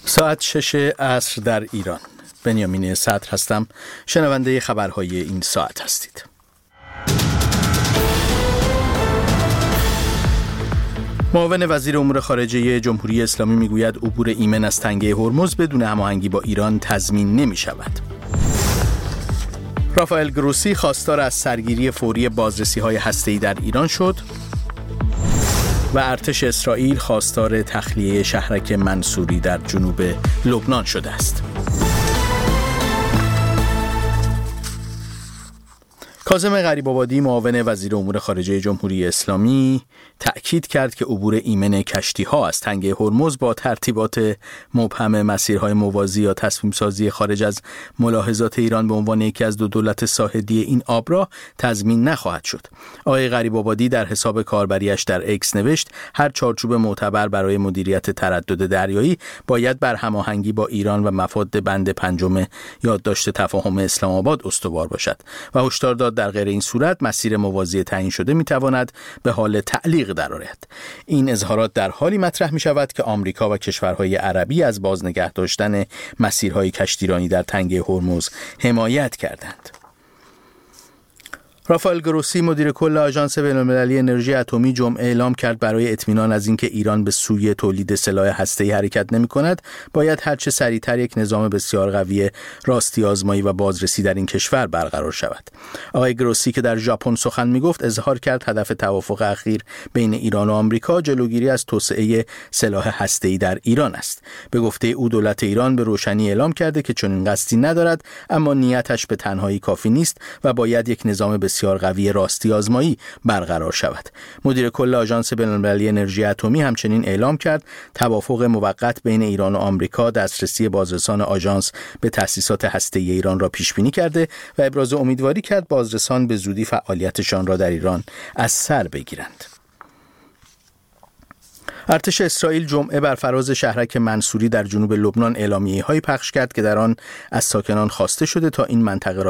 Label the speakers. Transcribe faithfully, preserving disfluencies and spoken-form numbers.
Speaker 1: ساعت شش عصر در ایران. بنیامین صدر هستم. شنونده خبرهای این ساعت هستید. معاون وزیر امور خارجه جمهوری اسلامی میگوید عبور ایمن از تنگه هرمز بدون هماهنگی با ایران تضمین نمی شود. رافائل گروسی خواستار از سرگیری فوری بازرسی‌های هسته‌ای در ایران شد و ارتش اسرائیل خواستار تخلیه شهرک منصوری در جنوب لبنان شده است. کاظم غریب‌آبادی معاون وزیر امور خارجه جمهوری اسلامی تأکید کرد که عبور ایمن کشتی‌ها از تنگه هرمز با ترتیبات مبهم مسیرهای موازی یا تصمیم سازی خارج از ملاحظات ایران به عنوان یکی از دو دولت ساحلی این آبراه تضمین نخواهد شد. آقای غریب‌آبادی در حساب کاربریش در اکس نوشت هر چارچوب معتبر برای مدیریت تردد دریایی باید بر هماهنگی با ایران و مفاد بند پنجم یادداشت تفاهم اسلام آباد استوار باشد و هشدار داد در غیر این صورت مسیر موازی تعیین شده میتواند به حال تعلیق درآید. این اظهارات در حالی مطرح می شود که آمریکا و کشورهای عربی از بازنگه داشتن مسیرهای کشتیرانی در تنگه هرمز حمایت کردند. رافائل گروسی مدیر کل آژانس بین‌المللی انرژی اتمی جمعه اعلام کرد برای اطمینان از اینکه ایران به سوی تولید سلاح هسته‌ای حرکت نمی‌کند، باید هرچه سریعتر یک نظام بسیار قوی راستی آزمایی و بازرسی در این کشور برقرار شود. آقای گروسی که در ژاپن سخن می‌گفت اظهار کرد هدف توافق اخیر بین ایران و آمریکا جلوگیری از توسعه سلاح هسته‌ای در ایران است. به گفته او دولت ایران به روشنی اعلام کرده که چنین قصدی ندارد، اما نیتش به تنهایی کافی نیست و باید یک نظام بسیار بسیار قوی راستی آزمایی برقرار شود. مدیر کل آژانس بین‌المللی انرژی اتمی همچنین اعلام کرد توافق موقت بین ایران و آمریکا دسترسی بازرسان آژانس به تأسیسات هسته‌ای ایران را پیش بینی کرده و ابراز امیدواری کرد بازرسان به زودی فعالیتشان را در ایران از سر بگیرند. ارتش اسرائیل جمعه بر فراز شهرک منصوری در جنوب لبنان اعلامیه‌هایی پخش کرد که در آن از ساکنان خواسته شده تا این منطقه را